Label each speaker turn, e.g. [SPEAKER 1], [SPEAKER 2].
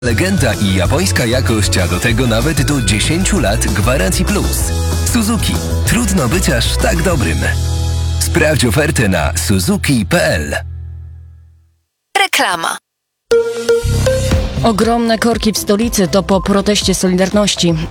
[SPEAKER 1] Legenda i japońska jakość, a do tego nawet do 10 lat gwarancji plus. Suzuki. Trudno być aż tak dobrym. Sprawdź ofertę na suzuki.pl.
[SPEAKER 2] Reklama.
[SPEAKER 3] Ogromne korki w stolicy to po proteście Solidarności.